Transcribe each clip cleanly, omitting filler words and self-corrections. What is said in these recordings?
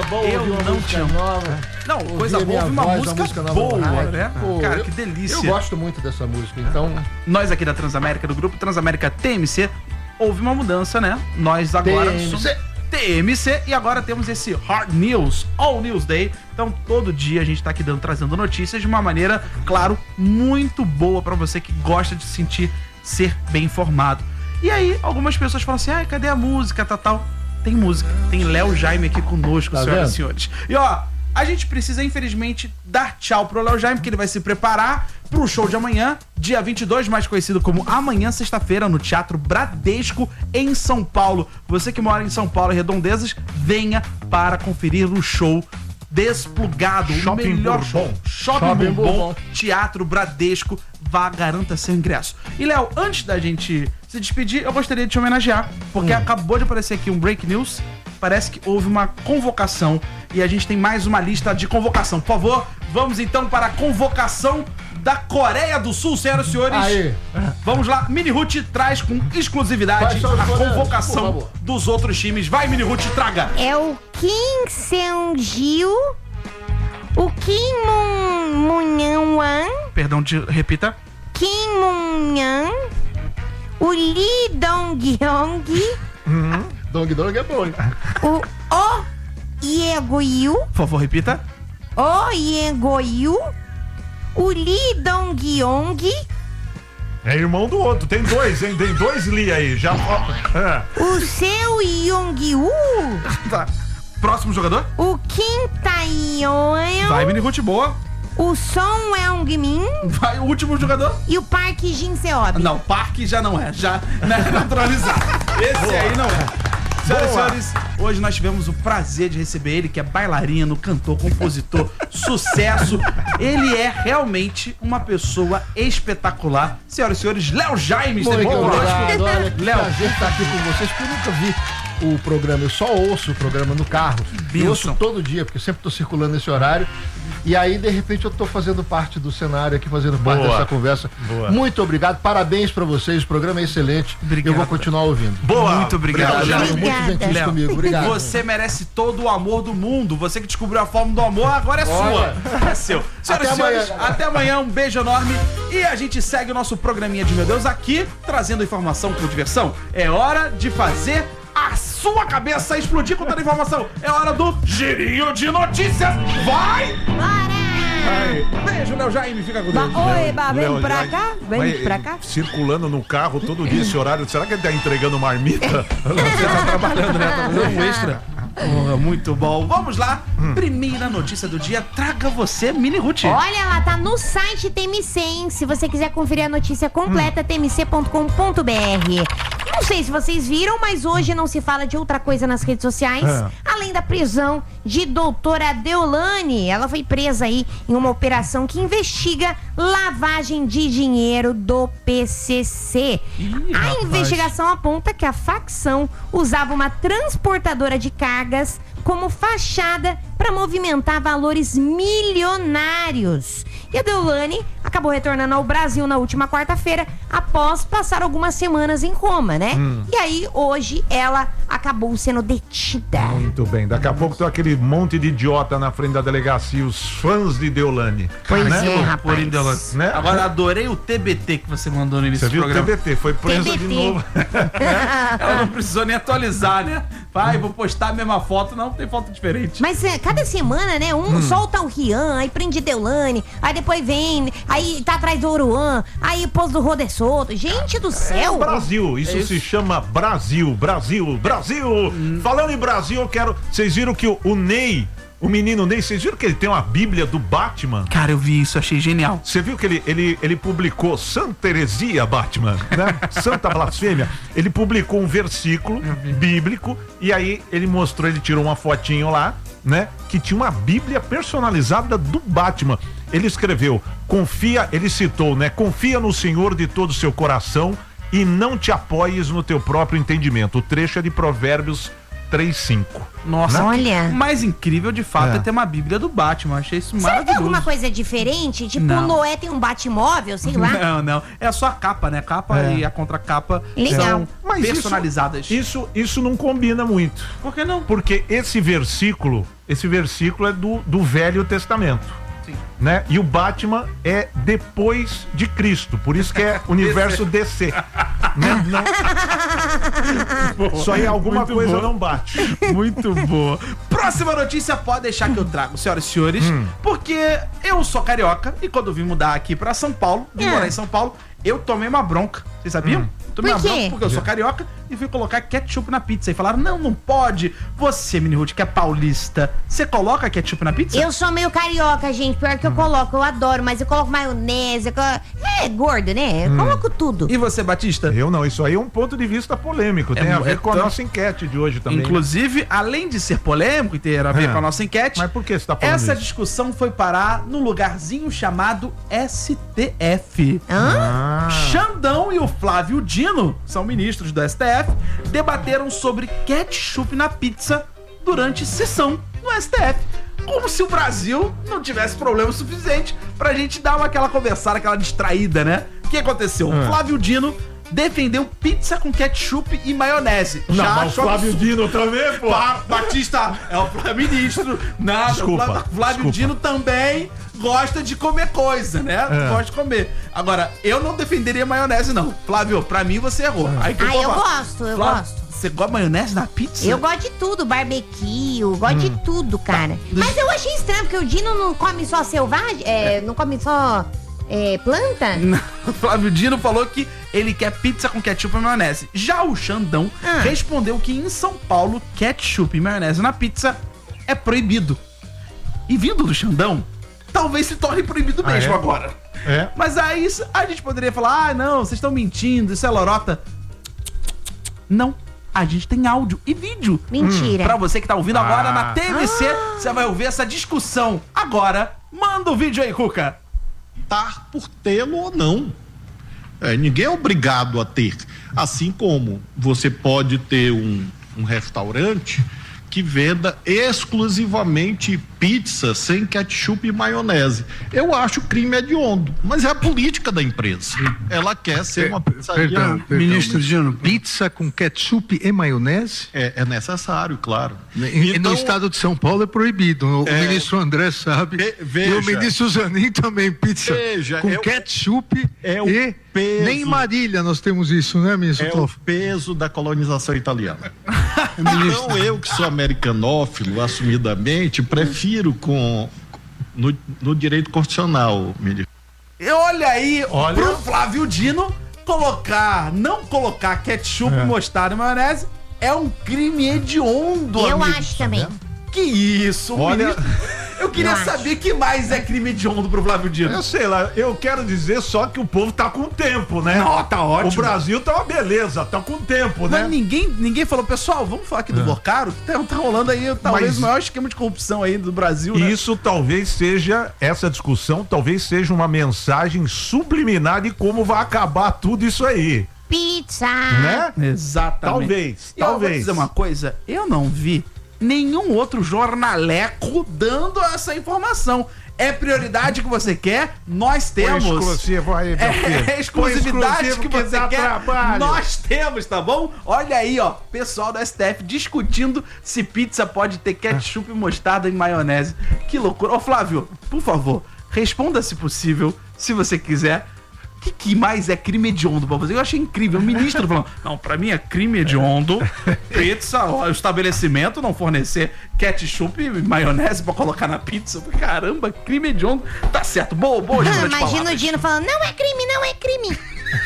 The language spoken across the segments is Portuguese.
bom ouvir uma música nova. Não, coisa boa, ouvir uma música boa, né? Pô, cara, que delícia. Eu gosto muito dessa música, então... Nós aqui da Transamérica, do grupo Transamérica TMC, houve uma mudança, né? Nós agora somos TMC e agora temos esse Hard News, All News Day. Então todo dia a gente tá aqui trazendo notícias de uma maneira, claro, muito boa pra você que gosta de ser bem informado. E aí, algumas pessoas falam assim, cadê a música, tal. Tem música, tem Léo Jaime aqui conosco, senhoras e senhores. E ó, a gente precisa, infelizmente, dar tchau pro Léo Jaime, porque ele vai se preparar pro show de amanhã, dia 22, mais conhecido como Amanhã, sexta-feira, no Teatro Bradesco, em São Paulo. Você que mora em São Paulo e Redondezas, venha para conferir o show Desplugado, Shopping o melhor Bourbon. Shopping Bourbon, Teatro Bradesco. Vá, garanta seu ingresso. E, Léo, antes da gente se despedir, eu gostaria de te homenagear, porque acabou de aparecer aqui um Break News. Parece que houve uma convocação e a gente tem mais uma lista de convocação. Por favor, vamos então para a convocação da Coreia do Sul, senhoras e senhores. Aí. Vamos lá, Mini Ruth traz com exclusividade a convocação dos outros times. Vai, Mini Ruth, traga! É o Kim Seung-gil, o Kim Moon-young, Perdão, repita. Kim Moon-young, o Lee Dong-hyung, Dong é bom, hein? o Oh Ye-go-yu, Por favor, repita. Oh Ye-go-yu, o Lee Dong-yong, É irmão do outro, tem dois, hein? Tem dois Lee aí, já... o Seo Yong-woo, Tá. Próximo jogador. o Kim Tae-yeon, Vai, Mini Ruth, boa. o Song Eung-min Vai, o último jogador. e o Park Jin-seob. Não, Parque já não é, já é naturalizado. Esse aí não é. Senhoras e senhores, hoje nós tivemos o prazer de receber ele, que é bailarino, cantor, compositor, sucesso. Ele é realmente uma pessoa espetacular. Senhoras e senhores, Léo Jaime esteve Muito conosco. obrigado, olha, que Léo. prazer estar aqui com vocês, porque eu nunca vi o programa, eu só ouço o programa no carro. Eu ouço todo dia, porque eu sempre tô circulando nesse horário. E aí, de repente, eu tô fazendo parte do cenário aqui, fazendo parte dessa conversa. Muito obrigado, parabéns pra vocês, o programa é excelente. Obrigado. Eu vou continuar ouvindo. Boa! Muito obrigado, Léo. Muito gentil Léo, comigo, obrigado. Você merece todo o amor do mundo. Você que descobriu a fórmula do amor, agora é sua. É seu. Senhoras e senhores, até amanhã. Um beijo enorme. E a gente segue o nosso programinha de Meu Deus aqui, trazendo informação com diversão. É hora de fazer a sua cabeça explodir com toda a informação. É hora do Girinho de Notícias. Vai! Bora! Beijo, Léo Jaime. Fica com Deus. Oi, vem Léo pra Jaime. cá, vem pra cá. Circulando no carro todo dia esse horário, será que ele tá entregando marmita? Você tá trabalhando, né? Tá fazendo um extra. Porra, muito bom. Vamos lá. Primeira notícia do dia. Traga você, Mini Ruth. Olha, ela tá no site TMC, hein? Se você quiser conferir a notícia completa, tmc.com.br. Não sei se vocês viram, mas hoje não se fala de outra coisa nas redes sociais, além da prisão de doutora Deolane. Ela foi presa aí em uma operação que investiga lavagem de dinheiro do PCC. A investigação aponta que a facção usava uma transportadora de cargas como fachada para movimentar valores milionários. E a Deolane acabou retornando ao Brasil na última quarta-feira, após passar algumas semanas em coma, né? E aí, hoje, ela acabou sendo detida. Muito bem, daqui a pouco tem aquele monte de idiota na frente da delegacia, os fãs de Deolane. Pois né? é, rapaz. Né? Agora, adorei o TBT que você mandou no início Você do viu o programa. TBT, foi presa de novo. Ela não precisou nem atualizar, né? Vai, vou postar a mesma foto. Não, tem foto diferente. Mas cada semana, né? Um solta o Rian, aí prende Deolane, aí depois vem, aí tá atrás do Oruan, aí pôs do Roder Solto. Gente do céu! Brasil, isso se chama Brasil, Brasil, Brasil. Falando em Brasil, eu quero... Vocês viram que o Ney, o menino Ney, vocês viram que ele tem uma bíblia do Batman? Cara, eu vi isso, achei genial. Você viu que ele publicou Santa Heresia Batman, né? Santa Blasfêmia. Ele publicou um versículo bíblico e aí ele mostrou, ele tirou uma fotinho lá, né? Que tinha uma bíblia personalizada do Batman. Ele escreveu, ele citou, né? Confia no Senhor de todo o seu coração e não te apoies no teu próprio entendimento. O trecho é de Provérbios 3:5. Nossa, olha. O mais incrível de fato é ter uma Bíblia do Batman. Eu achei isso maravilhoso. Tem alguma coisa diferente? Tipo, o Noé tem um Batmóvel, sei lá. Não. É só a capa, né? Capa e a contracapa são personalizadas. Isso não combina muito. Por que não? Porque esse versículo é do Velho Testamento. Né? E o Batman é depois de Cristo, por isso que é universo DC. Né? Não... Só aí alguma Muito coisa boa. não bate. Muito boa. Próxima notícia pode deixar que eu trago, senhoras e senhores, porque eu sou carioca e quando vim mudar aqui pra São Paulo, vim morar em São Paulo, eu tomei uma bronca. Vocês sabiam? Tomei uma bronca porque eu sou carioca e fui colocar ketchup na pizza. E falaram, não pode. Você, Mini Ruth, que é paulista, você coloca ketchup na pizza? Eu sou meio carioca, gente. Pior que eu coloco, eu adoro, mas eu coloco maionese. É gordo, né? Eu coloco tudo. E você, Batista? Eu não, isso aí é um ponto de vista polêmico. Tem a ver com a nossa enquete de hoje também. Inclusive, além de ser polêmico e ter a ver com a nossa enquete, mas por que você tá falando essa isso? discussão foi parar num lugarzinho chamado STF. Xandão e o Flávio Dino, são ministros do STF, debateram sobre ketchup na pizza durante sessão no STF. Como se o Brasil não tivesse problema suficiente pra gente dar aquela conversada, aquela distraída, né? O que aconteceu? O Flávio Dino defendeu pizza com ketchup e maionese. Não, mas o Flávio Dino também, pô. Batista é o ministro. Nada, Desculpa, Flávio Dino também gosta de comer coisa, né? Gosta de comer. Agora, eu não defenderia maionese, não. Flávio, pra mim você errou. Aí que eu gosto, eu gosto. Você gosta de maionese na pizza? Eu gosto de tudo, barbecue, gosto de tudo, cara. Mas eu achei estranho, porque o Dino não come só selvagem, não come só planta? Não, o Flávio Dino falou que ele quer pizza com ketchup e maionese. Já o Xandão respondeu que em São Paulo, ketchup e maionese na pizza é proibido. E vindo do Xandão, talvez se torne proibido mesmo agora. Mas aí a gente poderia falar, não, vocês estão mentindo, isso é lorota. Não. A gente tem áudio e vídeo. Mentira. Pra você que tá ouvindo agora na TMC, você vai ouvir essa discussão. Agora, manda o vídeo aí, Cuca. Por tê-lo ou não. Ninguém é obrigado a ter. Assim como você pode ter um restaurante que venda exclusivamente pizza sem ketchup e maionese. Eu acho crime hediondo, mas é a política da empresa. Ela quer ser uma pizzaria... Ministro Dino, pizza com ketchup e maionese? É necessário, claro. No estado de São Paulo é proibido. O ministro André sabe. E o ministro Zanin também, pizza com ketchup e... Peso. Nem em Marília nós temos isso, né, ministro? O peso da colonização italiana. Então eu, que sou americanófilo, assumidamente, prefiro no direito constitucional, ministro. Olha aí, pro Flávio Dino, não colocar ketchup, mostarda e maionese é um crime hediondo. Eu acho também. Que isso, ministro? Eu queria saber que mais é crime hediondo pro Flávio Dino. Eu sei lá, eu quero dizer só que o povo tá com tempo, né? Não, tá ótimo. O Brasil tá uma beleza, tá com tempo, né? Mas ninguém falou, pessoal, vamos falar aqui do Vocaro, que tá rolando aí talvez o maior esquema de corrupção aí do Brasil, né? Isso talvez seja, essa discussão talvez seja uma mensagem subliminar de como vai acabar tudo isso aí. Pizza! Né? Exatamente. Talvez. Eu vou dizer uma coisa, eu não vi nenhum outro jornaleco dando essa informação. É prioridade que você quer? Nós temos. Exclusivo aí, meu filho. É exclusividade que você quer? Trabalho. Nós temos, tá bom? Olha aí, ó, pessoal do STF discutindo se pizza pode ter ketchup, mostarda e maionese. Que loucura. Ô, Flávio, por favor, responda se possível, se você quiser. O que mais é crime hediondo pra você? Eu achei incrível. O ministro falando, não, pra mim é crime hediondo. Pizza, o estabelecimento não fornecer ketchup e maionese pra colocar na pizza. Caramba, crime hediondo. Tá certo, boa. Imagina o Dino falando, não é crime.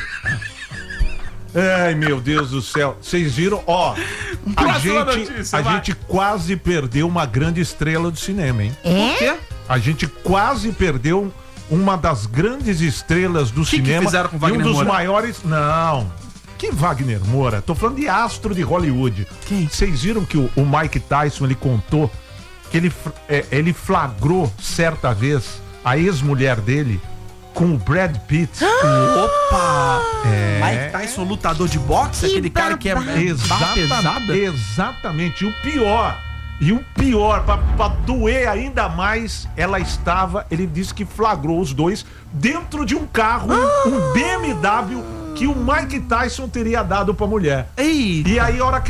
Ai, meu Deus do céu. Vocês viram? Ó, a gente quase perdeu uma grande estrela do cinema, hein? Por quê? A gente quase perdeu uma das grandes estrelas do cinema. Que fizeram com Wagner e um dos Moura? maiores... Não. Que Wagner Moura? Tô falando de astro de Hollywood. Quem? Vocês viram que o Mike Tyson, ele contou que ele flagrou certa vez a ex-mulher dele com o Brad Pitt. Opa! Mike Tyson, lutador de boxe, aquele cara que é pesada. Exatamente. E o pior, pra doer ainda mais, ele disse que flagrou os dois dentro de um carro, um BMW, que o Mike Tyson teria dado pra mulher. Eita. E aí, a hora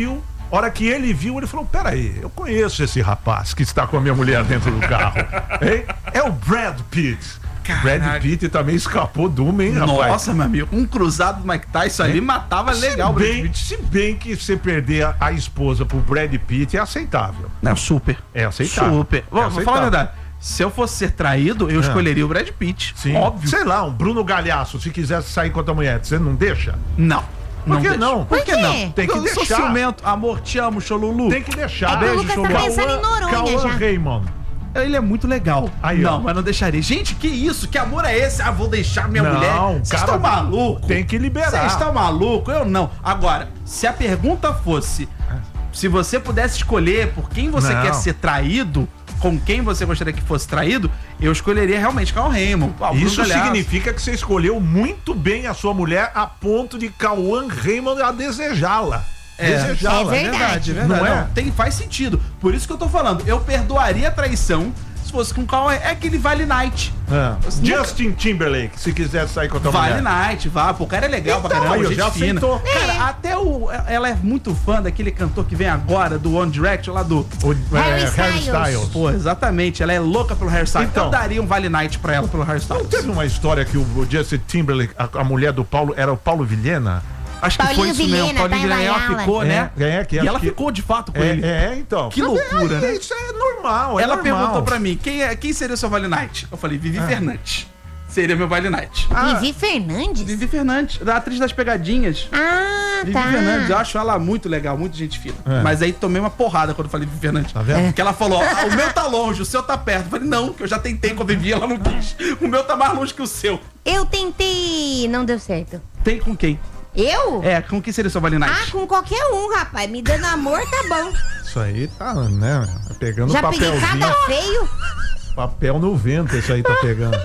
que ele viu, ele falou, peraí, eu conheço esse rapaz que está com a minha mulher dentro do carro. Hein? É o Brad Pitt. Caraca. Brad Pitt também escapou de uma, hein, rapaz? Nossa, meu amigo, um cruzado do Mike Tyson ali matava legal o Brad Pitt. Se bem que você perder a esposa pro Brad Pitt é aceitável. Não, super. É aceitável. Super. Vou falar a verdade. Se eu fosse ser traído, eu escolheria o Brad Pitt. Sim. Óbvio. Sei lá, um Bruno Galhaço, se quisesse sair com a tua mulher, você não deixa? Não. Por que não? Por quê? Não? Tem que eu deixar. sou ciumento. Amor, te amo, Cholulu. Tem que deixar. É que o Lucas tá pensando em Noronha já. Raymond. Ele é muito legal. Aí, não, ó. mas não deixaria. Gente, que isso? Que amor é esse? Ah, vou deixar minha mulher. Vocês estão malucos? Tem que liberar. Vocês estão malucos? Eu não. Agora, se a pergunta fosse se você pudesse escolher por quem você quer ser traído, com quem você gostaria que fosse traído, eu escolheria realmente Cauã Raymond. Isso significa que você escolheu muito bem a sua mulher a ponto de Cauã Raymond a desejá-la. É verdade. Não é? Faz sentido. Por isso que eu tô falando, eu perdoaria a traição se fosse com o Cauã. É aquele Vale Night. Justin Timberlake, se quiser sair com a tua mulher. Vale Night, vá. Pô, o cara é legal pra caramba, gente já fina. aceitou. Cara, até ela é muito fã daquele cantor que vem agora, do One Direction, lá do Harry Styles. Pô, exatamente. Ela é louca pelo Harry Styles. Então, eu daria um Vale Night pra ela pelo Harry Styles. Não teve uma história que o Justin Timberlake, a mulher do Paulo, era o Paulo Vilhena? Acho que foi isso mesmo. Paulinho Vilhena, ela ficou, né? E ela ficou de fato com ele. Então. Que loucura, né? Isso é normal. Ela perguntou pra mim, quem seria o seu Vale Night? Eu falei, Vivi Fernandes. Seria meu Vale Night. Vivi Fernandes? Vivi Fernandes, da atriz das pegadinhas. Vivi Fernandes, eu acho ela muito legal, muito gente fina. Mas aí tomei uma porrada quando eu falei Vivi Fernandes. Tá vendo? Porque ela falou, o meu tá longe, o seu tá perto. Eu falei, não, que eu já tentei com a Vivi, ela não quis. O meu tá mais longe que o seu. Eu tentei, não deu certo. Tem com quem? Eu? Com quem seria o seu Vale Night? Com qualquer um, rapaz. Me dando amor, tá bom. Isso aí tá, né? Tá pegando já papelzinho. Já peguei cada feio. Papel no vento, isso aí tá pegando.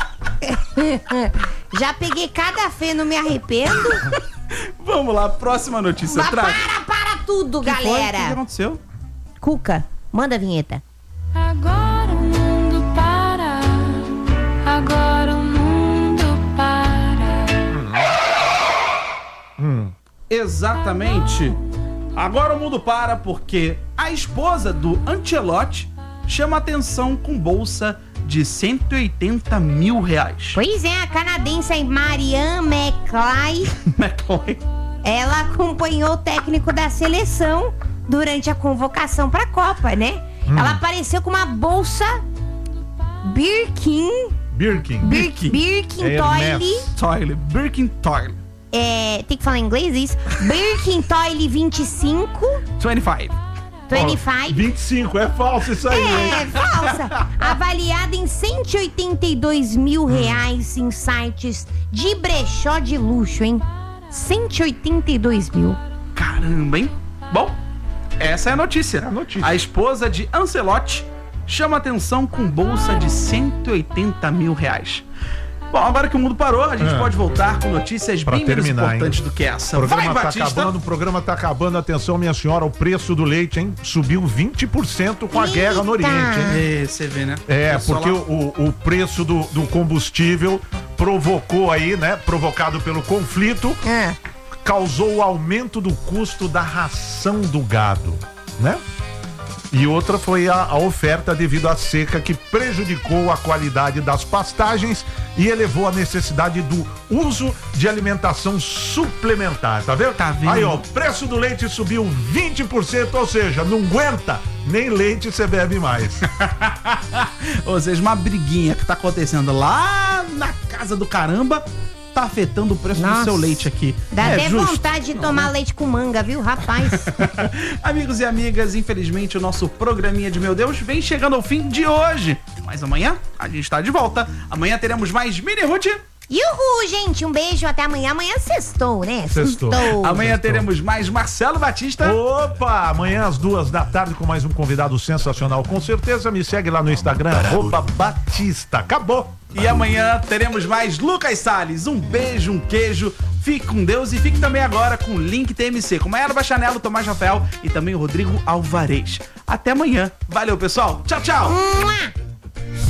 Já peguei cada feio, não me arrependo. Vamos lá, próxima notícia. Para tudo, galera. O que aconteceu? Cuca, manda a vinheta. Agora o mundo para. Agora o mundo para. Exatamente. Agora o mundo para porque a esposa do Ancelotti chama atenção com bolsa de 180 mil reais. Pois é, a canadense Marianne McClay. Ela acompanhou o técnico da seleção durante a convocação para a Copa, né? Ela apareceu com uma bolsa Birkin Toile. Tem que falar em inglês isso. Birkin Toile 25. 25, é falso isso aí. É falsa. Avaliada em 182 mil reais em sites de brechó de luxo, hein? 182 mil. Caramba, hein? Bom, essa é a notícia. A esposa de Ancelotti chama atenção com bolsa de 180 mil reais. Bom, agora que o mundo parou, a gente pode voltar com notícias bem menos importantes do que essa. O programa tá acabando. Atenção, minha senhora, o preço do leite, hein? Subiu 20% com a guerra no Oriente, hein? Você vê, né? Porque o preço do combustível provocou aí, né? Provocado pelo conflito, causou o aumento do custo da ração do gado, né? E outra foi a oferta devido à seca que prejudicou a qualidade das pastagens e elevou a necessidade do uso de alimentação suplementar, tá vendo? Aí, ó, o preço do leite subiu 20%, ou seja, não aguenta, nem leite você bebe mais. Ou seja, uma briguinha que tá acontecendo lá na casa do caramba tá afetando o preço do seu leite aqui. Dá até vontade de tomar leite com manga, viu, rapaz? Amigos e amigas, infelizmente o nosso programinha de Meu Deus vem chegando ao fim de hoje. Mas amanhã a gente tá de volta. Amanhã teremos mais Mini Ruth. Yuhu, gente, um beijo, até amanhã. Amanhã sextou, né? Sextou. Amanhã teremos mais Marcelo Batista. Opa, amanhã às 14h com mais um convidado sensacional. Com certeza, me segue lá no Instagram, @Batista. Acabou. E amanhã teremos mais Lucas Salles. Um beijo, um queijo. Fique com Deus e fique também agora com o Link TMC, com Maera Bachanello, Tomás Rafael e também o Rodrigo Alvarez. Até amanhã. Valeu, pessoal. Tchau, tchau.